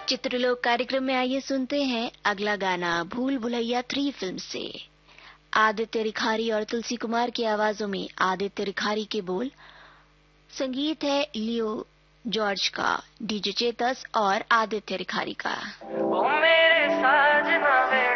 चित्रलोक कार्यक्रम में आइए सुनते हैं अगला गाना भूल भुलैया 3 फिल्म से। आदित्य रिखारी और तुलसी कुमार की आवाजों में आदित्य रिखारी के बोल, संगीत है लियो जॉर्ज का, डीजे चेतस और आदित्य रिखारी का। ओ मेरे साजना वे